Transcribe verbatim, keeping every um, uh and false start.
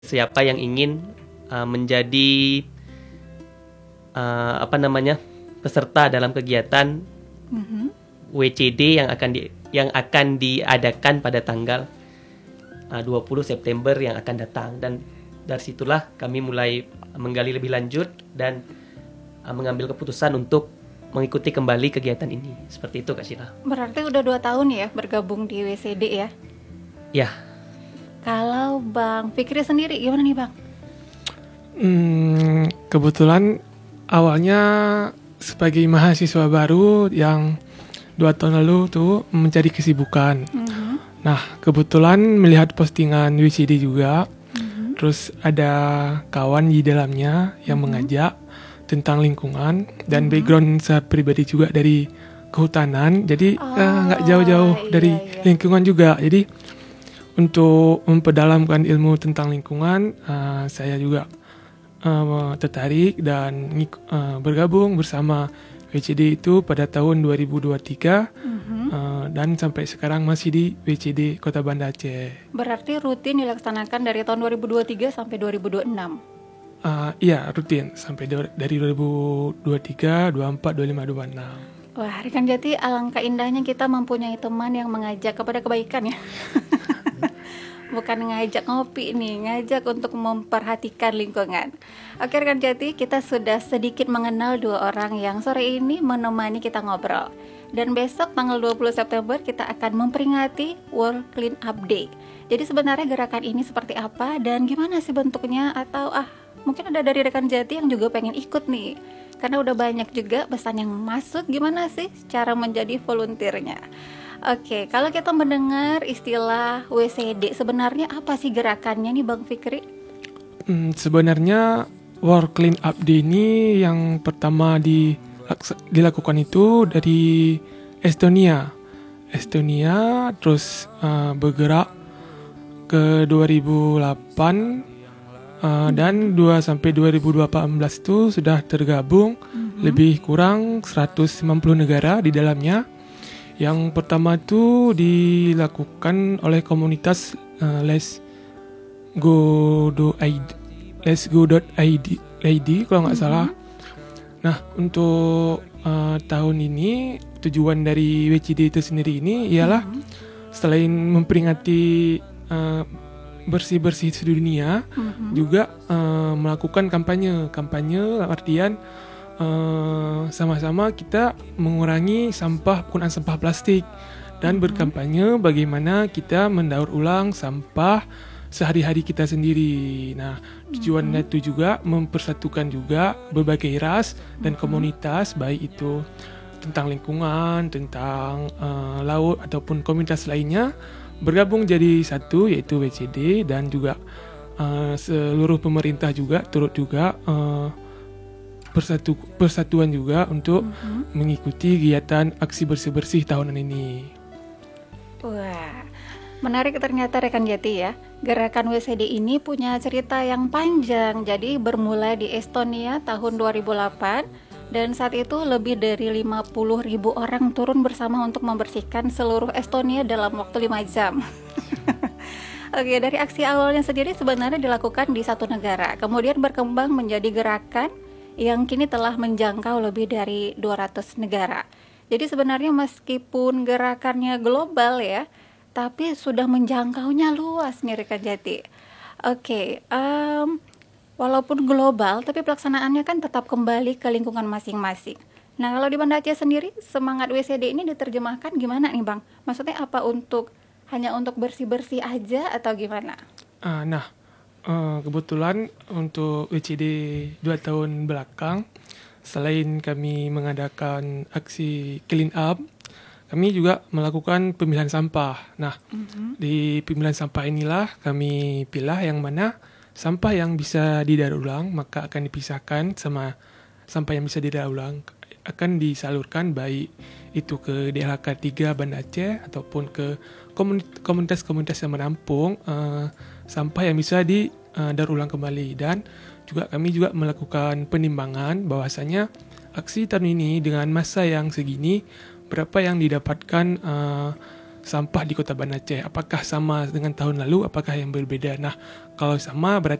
siapa yang ingin uh, menjadi uh, apa namanya peserta dalam kegiatan mm-hmm. W C D yang akan di, yang akan diadakan pada tanggal uh, dua puluh September yang akan datang. Dan dari situlah kami mulai menggali lebih lanjut dan uh, mengambil keputusan untuk mengikuti kembali kegiatan ini. Seperti itu Kak Sheila. Berarti udah dua tahun ya bergabung di W C D ya? Ya. Kalau Bang Fikri sendiri gimana nih Bang? Hmm, kebetulan awalnya sebagai mahasiswa baru yang dua tahun lalu tuh mencari kesibukan. Mm-hmm. Nah kebetulan melihat postingan W C D juga, mm-hmm. terus ada kawan di dalamnya yang mm-hmm. mengajak tentang lingkungan dan mm-hmm. background saya pribadi juga dari kehutanan, jadi nggak oh, uh, jauh-jauh iya, dari iya. lingkungan juga. Jadi untuk memperdalamkan ilmu tentang lingkungan, uh, saya juga uh, tertarik dan uh, bergabung bersama W C D itu pada tahun dua ribu dua puluh tiga mm-hmm. uh, dan sampai sekarang masih di W C D Kota Banda Aceh. Berarti rutin dilaksanakan dari tahun dua ribu dua puluh tiga sampai dua ribu dua puluh enam? Uh, iya rutin sampai do- dari dua ribu dua puluh tiga, dua puluh empat, dua puluh lima, dua puluh enam. Wah, Rekan Jati, alangkah indahnya kita mempunyai teman yang mengajak kepada kebaikan ya. Bukan ngajak ngopi nih, ngajak untuk memperhatikan lingkungan. Oke Rekan Jati, kita sudah sedikit mengenal dua orang yang sore ini menemani kita ngobrol. Dan besok tanggal dua puluh September kita akan memperingati World Clean Up Day. Jadi sebenarnya gerakan ini seperti apa dan gimana sih bentuknya? Atau ah mungkin ada dari Rekan Jati yang juga pengen ikut nih, karena udah banyak juga pesan yang masuk. Gimana sih cara menjadi volunteernya? Oke, kalau kita mendengar istilah W C D, sebenarnya apa sih gerakannya nih Bang Fikri? Hmm, sebenarnya World Clean Up Day ini yang pertama dilakukan itu dari Estonia. Estonia terus uh, bergerak ke dua ribu delapan uh, dan dua sampai dua ribu delapan belas itu sudah tergabung mm-hmm. lebih kurang seratus lima puluh negara di dalamnya. Yang pertama itu dilakukan oleh komunitas uh, Let's Go dot I D, Let's Go dot I D, I D kalau nggak mm-hmm. salah. Nah untuk uh, tahun ini tujuan dari W C D itu sendiri ini ialah mm-hmm. selain memperingati uh, bersih-bersih sedunia, mm-hmm. juga uh, melakukan kampanye, kampanye artian Uh, sama-sama kita mengurangi sampah penggunaan sampah plastik dan mm-hmm. berkampanye bagaimana kita mendaur ulang sampah sehari-hari kita sendiri. Nah, tujuannya mm-hmm. itu juga mempersatukan juga berbagai ras dan mm-hmm. komunitas, baik itu tentang lingkungan, tentang uh, laut ataupun komunitas lainnya bergabung jadi satu, yaitu W C D, dan juga uh, seluruh pemerintah juga turut juga uh, Persatu, persatuan juga untuk mm-hmm. mengikuti kegiatan aksi bersih-bersih tahunan ini. Wah, menarik ternyata Rekan Jati ya. Gerakan W C D ini punya cerita yang panjang. Jadi bermula di Estonia tahun dua ribu delapan dan saat itu lebih dari lima puluh ribu orang turun bersama untuk membersihkan seluruh Estonia dalam waktu lima jam. Oke, dari aksi awalnya sendiri sebenarnya dilakukan di satu negara, kemudian berkembang menjadi gerakan yang kini telah menjangkau lebih dari dua ratus negara. Jadi sebenarnya meskipun gerakannya global ya, tapi sudah menjangkaunya luas nih Rekan Jati. Oke, um, walaupun global, tapi pelaksanaannya kan tetap kembali ke lingkungan masing-masing. Nah kalau di Banda Aceh sendiri, semangat W C D ini diterjemahkan gimana nih Bang? Maksudnya apa, untuk hanya untuk bersih-bersih aja atau gimana? Uh, nah, Uh, kebetulan untuk W C D dua tahun belakang, selain kami mengadakan aksi clean up, kami juga melakukan pemilihan sampah. Nah, mm-hmm. di pemilihan sampah inilah kami pilih yang mana sampah yang bisa didaur ulang, maka akan dipisahkan, sama sampah yang bisa didaur ulang akan disalurkan baik itu ke D L H K tiga Banda Aceh ataupun ke komunitas-komunitas yang menampung uh, sampah yang bisa di uh, daur ulang kembali. Dan juga kami juga melakukan penimbangan bahwasanya aksi tahun ini dengan masa yang segini berapa yang didapatkan uh, sampah di Kota Banda Aceh. Apakah sama dengan tahun lalu? Apakah yang berbeda? Nah, kalau sama berarti